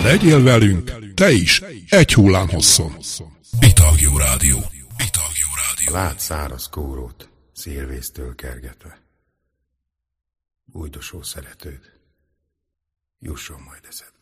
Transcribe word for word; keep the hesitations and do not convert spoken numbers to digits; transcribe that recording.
Legyél velünk, te is, egy hullám hosszon. Bitagjó Rádió. Bitagjó Rádió. Lát száraz kórót, szélvésztől kergetve. Bújdosó szeretőd, jusson majd eszedbe.